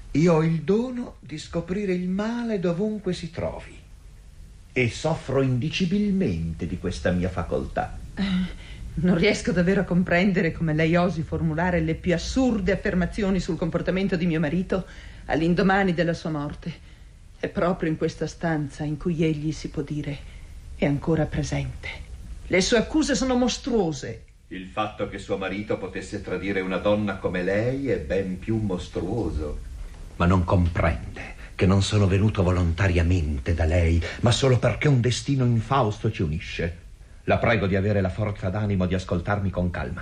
Io ho il dono di scoprire il male dovunque si trovi e soffro indicibilmente di questa mia facoltà. Non riesco davvero a comprendere come lei osi formulare le più assurde affermazioni sul comportamento di mio marito all'indomani della sua morte. È proprio in questa stanza in cui egli, si può dire, è ancora presente. Le sue accuse sono mostruose. Il fatto che suo marito potesse tradire una donna come lei è ben più mostruoso. Ma non comprende che non sono venuto volontariamente da lei, ma solo perché un destino infausto ci unisce. La prego di avere la forza d'animo di ascoltarmi con calma.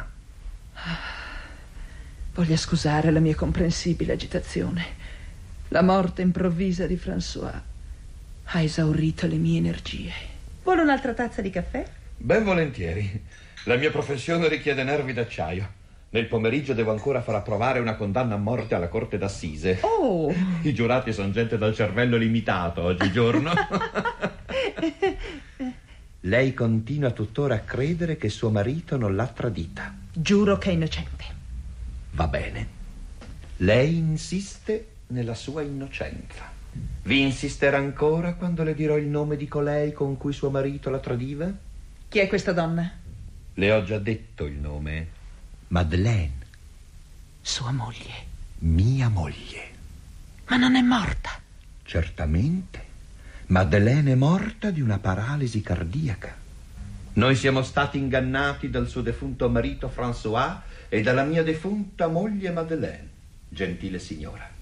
Voglia scusare la mia comprensibile agitazione. La morte improvvisa di François ha esaurito le mie energie. Vuole un'altra tazza di caffè? Ben volentieri. La mia professione richiede nervi d'acciaio. Nel pomeriggio devo ancora far approvare una condanna a morte alla corte d'assise. Oh! I giurati sono gente dal cervello limitato oggigiorno. Lei continua tuttora a credere che suo marito non l'ha tradita. Giuro che è innocente. Va bene. Lei insiste nella sua innocenza. Vi insisterà ancora quando le dirò il nome di colei con cui suo marito la tradiva? Chi è questa donna? Le ho già detto il nome. Madeleine. Sua moglie. Mia moglie. Ma non è morta? Certamente. Madeleine è morta di una paralisi cardiaca. Noi siamo stati ingannati dal suo defunto marito François e dalla mia defunta moglie Madeleine, gentile signora.